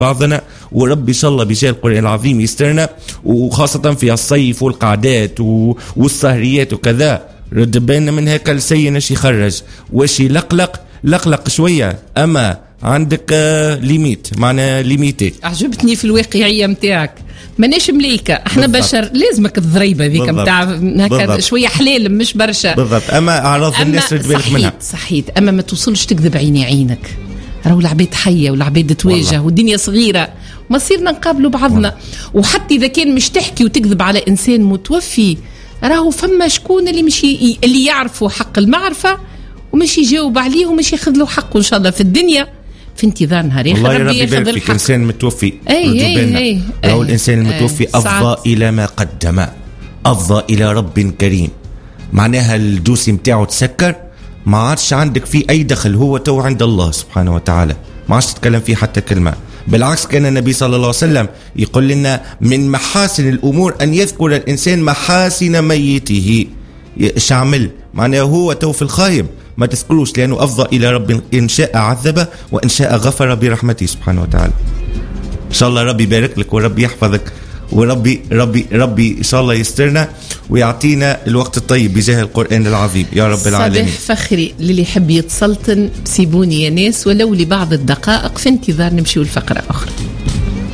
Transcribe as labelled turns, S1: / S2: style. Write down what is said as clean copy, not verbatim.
S1: بعضنا، وربي إن شاء الله بجاه القرآن العظيم يسترنا، وخاصة في الصيف والقعدات والسهريات وكذا. رد بالنا من هيك السيء نش يخرج واش لقلق شوية، أما عندك ليميت، معنى ليميتي.
S2: عجبتني في الواقعية متاعك، ماناش مليكة احنا بالضبط. بشر لازمك الضريبة ذيك متاع هكا شوية حلال مش برشا
S1: بالضبط. أما أعراض الناس رد بالك منها
S2: صحيت. أما ما توصلش تكذب عينك، راهو العباد حية والعباد تواجه والدنيا صغيرة، ما صيرنا نقابلوا بعضنا. وحتى إذا كان مش تحكي وتكذب على إنسان متوفي، راهو فما شكون اللي يعرفوا حق المعرفة ومش يجاوب عليه ومش ياخذ له حقه إن شاء الله في الدنيا في انتظار نهار آخر
S1: ربي ياخذ الحق. إنسان متوفي راهو الإنسان المتوفي أفضى إلى ما قدم، أفضى إلى رب كريم، معناها الجوسي متاعه تسكر، ما عادش عندك فيه أي دخل، هو تو عند الله سبحانه وتعالى، ما عادش تتكلم فيه حتى كلمة. بالعكس كان النبي صلى الله عليه وسلم يقول لنا من محاسن الأمور أن يذكر الإنسان محاسن ميته. شعمل معناه هو تو في الخايب ما تذكروش، لأنه أفضى إلى رب إن شاء عذب وإن شاء غفر برحمته سبحانه وتعالى. إن شاء الله ربي يبارك لك وربي يحفظك، وربي ربي إن شاء الله يسترنا ويعطينا الوقت الطيب بجاه القرآن العظيم يا رب العالمين.
S2: صباح فخري للي يحب يتسلطن، سيبوني يا ناس ولو لبعض الدقائق في انتظار نمشي الفقرة أخرى.